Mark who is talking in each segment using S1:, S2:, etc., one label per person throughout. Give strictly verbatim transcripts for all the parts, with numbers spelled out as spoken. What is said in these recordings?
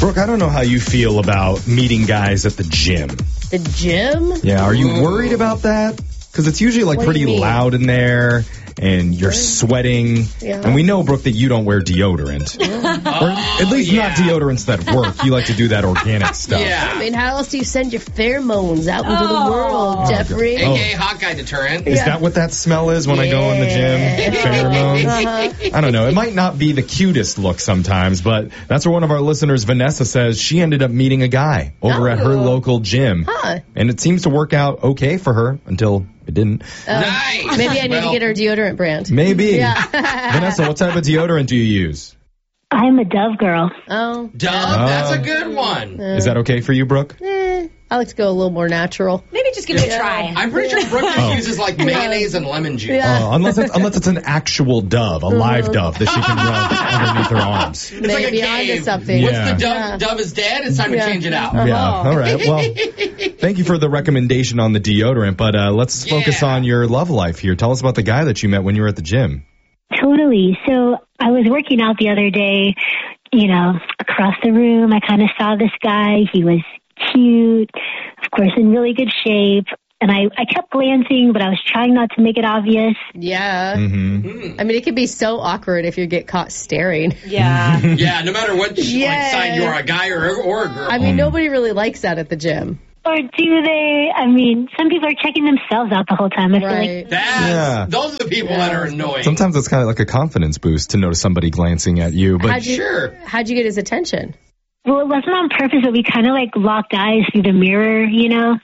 S1: Brooke, I don't know how you feel about meeting guys at the gym.
S2: The gym?
S1: Yeah, are you worried about that? Because it's usually like
S2: What do
S1: pretty
S2: you mean?
S1: loud in there, and you're sweating.
S2: Yeah.
S1: And we know, Brooke, that you don't wear deodorant. Or at least
S3: yeah.
S1: not deodorants that work. You like to do that organic stuff.
S2: I
S3: Yeah.
S2: mean, how else do you send your pheromones out into the
S4: Oh.
S2: world, Jeffrey?
S1: Oh.
S3: A K A hot guy deterrent.
S1: Is that what that smell is when I go in the gym?
S2: Yeah.
S1: Pheromones?
S2: Uh-huh.
S1: I don't know. It might not be the cutest look sometimes, but that's where one of our listeners, Vanessa, says she ended up meeting a guy over at her
S2: Oh.
S1: local gym.
S2: Huh.
S1: And it seems to work out okay for her until it didn't.
S3: Nice.
S2: Maybe I need
S3: Well,
S2: to get her deodorant brand.
S1: Maybe.
S2: Yeah.
S1: Vanessa, what type of deodorant do you use?
S5: I'm a Dove girl.
S2: Oh.
S3: Dove, that's a good one.
S1: Is that okay for you, Brooke?
S2: Eh, I like to go a little more natural.
S4: Maybe just give it a try.
S3: I'm pretty sure Brooke just
S1: Oh.
S3: uses like mayonnaise and lemon juice.
S2: Yeah.
S1: Uh, unless it's unless it's an actual dove, a live dove that she can rub underneath her arms.
S3: It's like a
S2: Maybe onto
S3: cave.
S2: something.
S3: Once
S1: Yeah.
S3: the dove,
S2: Yeah.
S3: dove is dead, it's time
S2: Yeah.
S3: to change it out.
S1: Yeah. All right. Well, thank you for the recommendation on the deodorant, but uh, let's focus
S3: Yeah.
S1: on your love life here. Tell us about the guy that you met when you were at the gym.
S5: Totally. So I was working out the other day, you know, across the room. I kind of saw this guy. He was cute, of course, in really good shape. And I, I kept glancing, but I was trying not to make it obvious.
S2: Yeah.
S1: Mm-hmm.
S2: I mean, it could be so awkward if you get caught staring.
S4: Yeah.
S3: Yeah, no matter what
S2: Yeah.
S3: like, side you are, a guy or, or a girl.
S2: I mean, nobody really likes that at the gym.
S5: Or do they? I mean, some people are checking themselves out the whole time. I feel like
S2: Right.
S3: That's,
S1: Yeah.
S3: Those are the people that are annoying.
S1: Sometimes it's kind of like a confidence boost to notice somebody glancing at you, but
S2: How'd you,
S3: Sure.
S2: How'd you get his attention?
S5: well, it wasn't on purpose, but we kind of like locked eyes through the mirror, you know?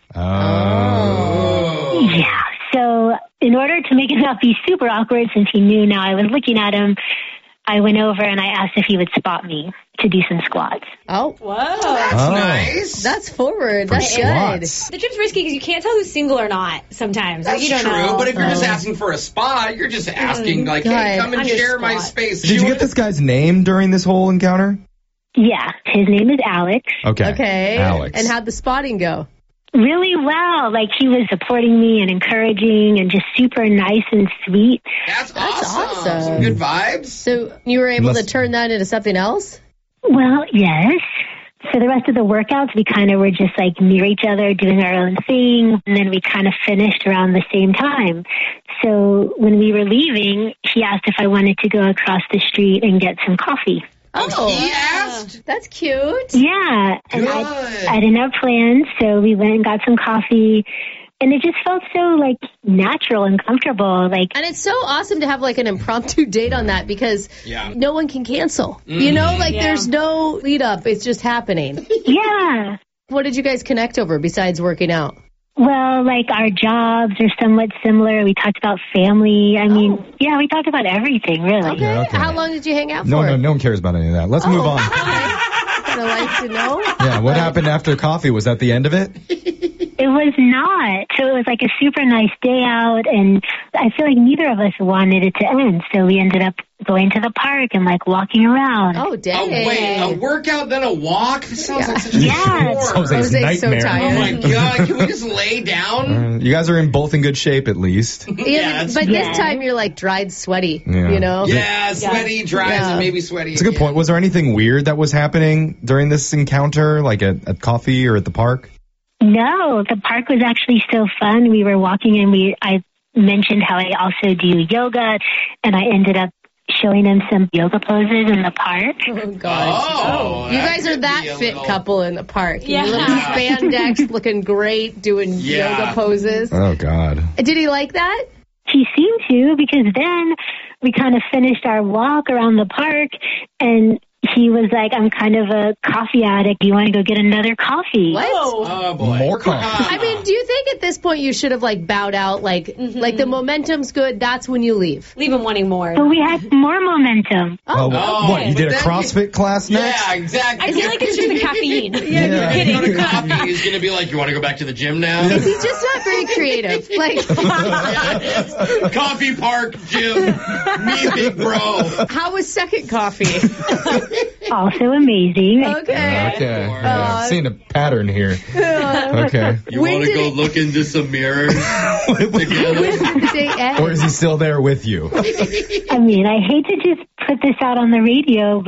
S3: Oh.
S5: Yeah. So in order to make it not be super awkward, since he knew now I was looking at him, I went over and I asked if he would spot me to do some squats.
S2: Oh,
S4: Whoa.
S3: That's
S1: Oh.
S3: nice.
S2: that's forward.
S1: for
S2: That's
S1: squats.
S4: The gym's risky because you can't tell who's single or not sometimes. Like,
S3: That's
S4: you don't
S3: true,
S4: know.
S3: but if you're just asking for a spot, you're just asking, like, hey,
S2: God,
S3: come and
S4: on your
S3: share my
S4: spot.
S3: space.
S1: Did you get this guy's name during this whole encounter?
S5: Yeah. His name is Alex.
S1: Okay.
S2: good. Okay.
S1: Alex.
S2: And how'd the spotting go?
S5: Really well. Like he was supporting me and encouraging and just super nice and sweet.
S3: That's,
S2: That's
S3: awesome.
S2: awesome.
S3: Some good vibes.
S2: So you were able
S1: Unless-
S2: to turn that into something else?
S5: Well, yes. For the rest of the workouts, we kind of were just like near each other doing our own thing. And then we kind of finished around the same time. So when we were leaving, he asked if I wanted to go across the street and get some coffee.
S3: Oh, he asked?
S2: That's cute.
S5: Yeah. And I,
S3: Good.
S5: I didn't have plans, so we went and got some coffee. And it just felt so like natural and comfortable. Like,
S2: And it's so awesome to have like an impromptu date on that because
S3: Yeah.
S2: no one can cancel. You know, like
S4: Yeah.
S2: there's no lead up. It's just happening.
S5: yeah.
S2: What did you guys connect over besides working out?
S5: Well, like our jobs are somewhat similar. We talked about family. I mean, yeah, we talked about everything, really.
S2: Okay.
S1: Yeah, okay.
S2: How long did you hang out
S1: No,
S2: for?
S1: no, no one cares about any of that. Let's move on.
S2: Kind of like to know.
S1: Yeah, what happened after coffee? Was that the end of it?
S5: It was not. So it was like a super nice day out, and I feel like neither of us wanted it to end. So we ended up going to the park and like walking around.
S2: Oh,
S3: Oh,
S2: dang.
S3: wait, a workout, then a walk? This sounds like such a
S5: Yeah.
S3: chore.
S1: Jose's
S2: Jose's so
S1: nightmare.
S2: tired.
S3: Oh, my God. Can we just lay down?
S1: Uh, you guys are in both in good shape, at least.
S2: Yeah,
S3: that's-
S2: but
S5: Yeah.
S2: this time you're like dried sweaty,
S1: Yeah.
S2: you know?
S3: Yeah, sweaty, dries,
S2: Yeah.
S3: and maybe sweaty.
S1: It's a good
S3: again.
S1: point. Was there anything weird that was happening during this encounter, like at, at coffee or at the park?
S5: No, the park was actually so fun. We were walking, and we I mentioned how I also do yoga, and I ended up showing him some yoga poses in the park.
S2: Oh, gosh.
S3: Oh,
S2: You
S3: that
S2: guys are
S3: could
S2: that
S3: be a
S2: fit
S3: little-
S2: couple in the park.
S4: Yeah.
S2: You look spandex, looking great, doing
S3: Yeah.
S2: yoga poses.
S1: Oh, God.
S2: Did he like that?
S5: He seemed to, because then we kind of finished our walk around the park, and he was like, I'm kind of a coffee addict. Do you want to go get another coffee?
S2: What?
S3: Oh, boy.
S1: More coffee.
S2: I mean, do you think at this point you should have like bowed out? Like, like the momentum's good. That's when you leave.
S4: Leave him wanting more.
S5: But we had more momentum.
S1: Oh,
S3: Oh,
S1: what? You
S3: but
S1: did a
S3: then
S1: CrossFit class next?
S3: Yeah, exactly.
S4: I feel like it's just the caffeine.
S1: Yeah.
S4: You're kidding.
S3: Go to coffee. He's going to be like, you want to go back to the gym now?
S2: He's just not very creative. Like,
S3: Coffee park, gym, me, big bro.
S2: how was second coffee?
S5: Also amazing.
S2: Okay.
S1: Okay. Yeah, I'm seeing a pattern here. Okay.
S3: You
S2: When
S3: want to
S2: did
S3: go
S2: it-
S3: look into some mirrors together?
S2: When did the day end?
S1: Or is he still there with you?
S5: I mean, I hate to just put this out on the radio, but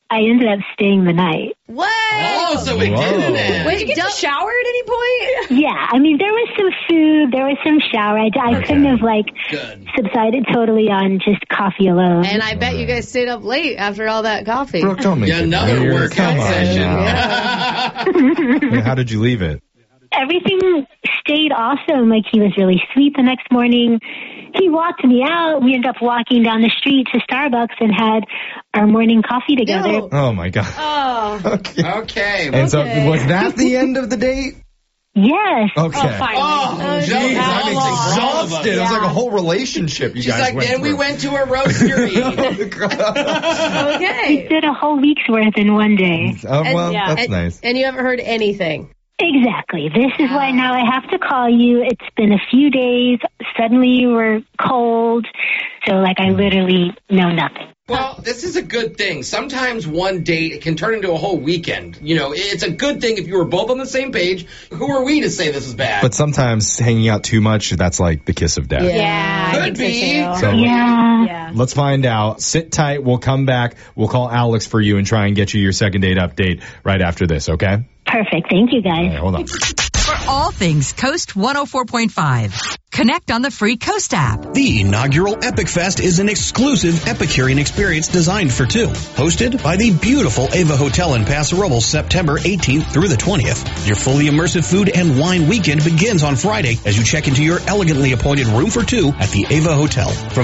S5: I ended up staying the night.
S2: What?
S3: Oh, so we
S1: Whoa.
S3: did it.
S4: Did you get
S2: Don't-
S4: to shower at any point?
S5: Yeah, I mean, there was some food, there was some shower. I, I
S1: Okay.
S5: couldn't have, like,
S3: Good.
S5: subsided totally on just coffee alone.
S2: And I bet you guys stayed up late after all that coffee.
S1: Brooke, don't make
S3: Yeah,
S1: it
S3: another
S1: weird.
S3: workout
S1: Come on
S3: session.
S1: now. Yeah, how did you leave it?
S5: Everything stayed awesome. Like, he was really sweet the next morning. He walked me out. We ended up walking down the street to Starbucks and had our morning coffee together.
S2: Ew.
S1: Oh, my God.
S4: Oh.
S1: Okay.
S3: Okay.
S1: And so,
S2: Okay.
S1: was that the end of the date?
S5: Yes.
S1: Okay.
S4: Oh, fine.
S3: Oh,
S2: Oh,
S3: geez,
S2: geez.
S3: I'm
S1: I'm exhausted. It was like a whole relationship you
S3: She's
S1: guys
S3: like,
S1: went
S3: then we
S1: through.
S3: went to a roastery.
S2: Okay.
S5: Did a whole week's worth in one day.
S1: Oh, well,
S4: yeah.
S1: that's
S2: and,
S1: nice.
S2: and you haven't heard anything.
S5: Exactly. This is why now I have to call you. It's been a few days. Suddenly you were cold. So, like, I literally know nothing.
S3: Well, this is a good thing. Sometimes one date can turn into a whole weekend. You know, it's a good thing if you were both on the same page. Who are we to say this is bad?
S1: But sometimes hanging out too much, that's like the kiss of death.
S2: Yeah.
S4: Yeah, I
S3: Could
S4: think
S3: be.
S4: so too.
S1: So
S5: Yeah.
S4: Yeah.
S1: let's find out. Sit tight. We'll come back. We'll call Alex for you and try and get you your second date update right after this, okay?
S5: Perfect. Thank you, guys.
S1: All right, hold on.
S6: For all things Coast one oh four point five, connect on the free Coast app.
S7: The inaugural Epic Fest is an exclusive Epicurean experience designed for two. Hosted by the beautiful Ava Hotel in Paso Robles, September eighteenth through the twentieth. Your fully immersive food and wine weekend begins on Friday as you check into your elegantly appointed room for two at the Ava Hotel. From